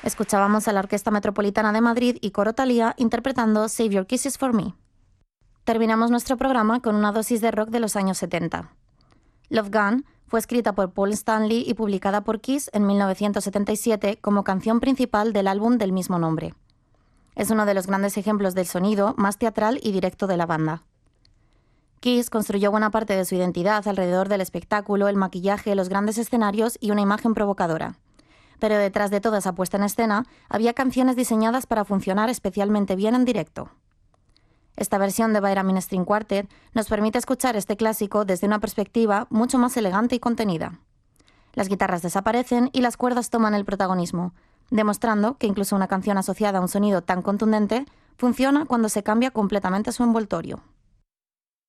Escuchábamos a la Orquesta Metropolitana de Madrid y Coro Thalía interpretando Save Your Kisses for Me. Terminamos nuestro programa con una dosis de rock de los años 70. Love Gun fue escrita por Paul Stanley y publicada por Kiss en 1977 como canción principal del álbum del mismo nombre. Es uno de los grandes ejemplos del sonido más teatral y directo de la banda. Kiss construyó buena parte de su identidad alrededor del espectáculo, el maquillaje, los grandes escenarios y una imagen provocadora. Pero detrás de toda esa puesta en escena había canciones diseñadas para funcionar especialmente bien en directo. Esta versión de Vitamin String Quartet nos permite escuchar este clásico desde una perspectiva mucho más elegante y contenida. Las guitarras desaparecen y las cuerdas toman el protagonismo, demostrando que incluso una canción asociada a un sonido tan contundente funciona cuando se cambia completamente su envoltorio.